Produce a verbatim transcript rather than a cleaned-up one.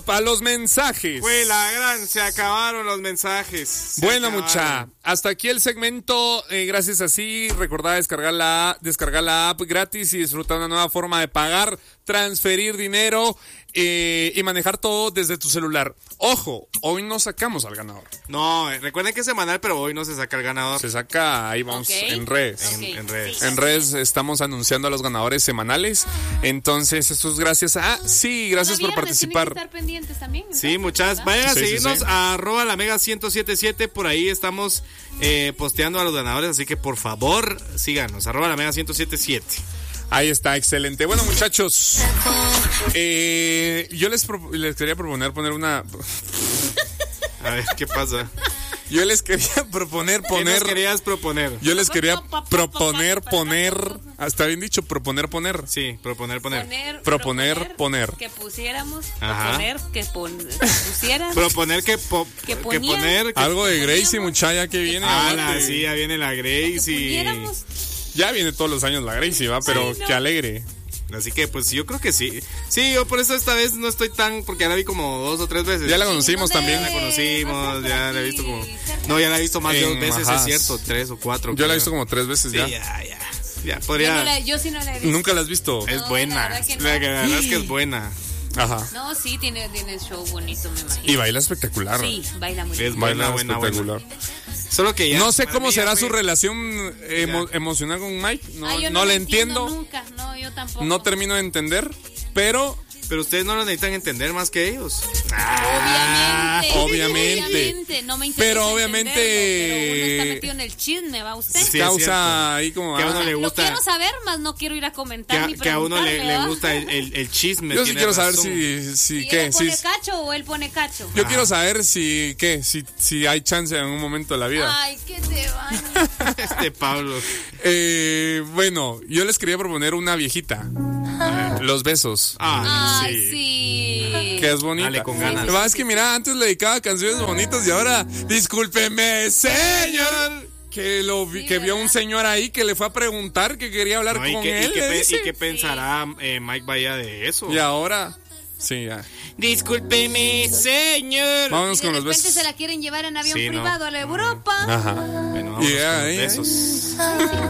Para los mensajes. Fue la gran, se acabaron los mensajes. Se Bueno, acabaron. mucha, hasta aquí el segmento. Eh, gracias así. Recordad descargar la, descargar la app gratis y disfrutar una nueva forma de pagar, transferir dinero eh, y manejar todo desde tu celular. Ojo, hoy no sacamos al ganador. No, eh, recuerden que es semanal, pero hoy no se saca el ganador. Se saca, ahí vamos, Ok. en redes. En, Ok, en redes. sí. En redes estamos anunciando a los ganadores semanales. Entonces, esto es gracias a... Sí, gracias por Los viernes tienen que participar. estar pendientes también. Sí, entonces, muchas. ¿verdad? Vayan a Sí, sí, seguirnos sí. a arroba la mega ciento setenta y siete. Por ahí estamos eh, posteando a los ganadores. Así que por favor, síganos. Arroba la mega ciento setenta y siete. Ahí está, excelente. Bueno, muchachos, eh, yo les, pro- les quería proponer poner una... A ver, ¿qué pasa? Yo les quería proponer ¿Qué poner... nos querías proponer? Yo les quería proponer poner... ah, Está bien dicho, proponer poner. Sí, proponer, poner. Poner, Proponer, poner. Que pusiéramos, Ajá. proponer, que, pon, que pusieran. Proponer que, po- Que que ponían. poner. Que... Algo de Gracie, poníamos- muchacha, que viene. Ah, la, aguante. sí, ya viene la que Grace y... pudiéramos. Ya viene todos los años la Gracie, va, pero Ay, no. qué alegre. Así que pues yo creo que sí. Sí, yo por eso esta vez no estoy tan... Porque ya la vi como dos o tres veces. Ya la conocimos ¿Dónde? también. La conocimos, Bastante ya la he aquí, visto como... cerca. No, ya la he visto más de En dos veces, Majas. es cierto. Tres o cuatro. Yo la he creo. visto como tres veces Sí, ya. ya, ya. Ya, Yo, podría... no la- yo sí no la he visto. Nunca la has visto. Es No, buena. la verdad que no. La verdad es que es buena. Ajá. No, sí, tiene, tiene show bonito, me imagino. Y baila espectacular. Sí, baila muy Es bien. Baila buena, buena, espectacular. Solo que ya... No sé para cómo mí ya será fue- su relación emo- Ya. emocional con Mike. No, Ah, yo no lo le entiendo. Nunca, no, yo tampoco. No termino de entender. Pero Pero ustedes no lo necesitan entender más que ellos. Obviamente, obviamente. obviamente, no me interesa Pero obviamente- entenderlo, pero uno está metido en el chisme, ¿va usted? Sí, es cierto. causa ahí como... Que a ah, uno le Lo gusta... quiero saber, más no quiero ir a Que comentar a, ni que a uno le, preguntarle, le ¿va? gusta el, el, el chisme. yo sí tiene quiero saber razón. si... si Si ¿qué? él Si, pone cacho o él pone cacho. yo quiero saber si... ¿Qué? Si, si hay chance en un momento de la vida. Ay, que te van. Este Pablo. Eh, bueno, yo les quería proponer una viejita. Los besos. Ah, Ay, sí. sí. Que es bonita. Dale con ganas. Lo que pasa es que mira, antes le dedicaba canciones bonitas y ahora, discúlpeme, señor. Que lo vi- Sí, que vio a un ¿verdad? señor ahí que le fue a preguntar que quería hablar No, ¿y, con qué, él. y, qué, le pe- dice. y qué pensará eh, Mike Bahía de eso? Y ahora, sí, ya. Discúlpeme, señor. Vámonos Y de con los repente besos. se la quieren llevar en avión Sí, no. privado a la Europa. Ajá. Bueno, vamos Y con ya, los ahí, ahí. besos.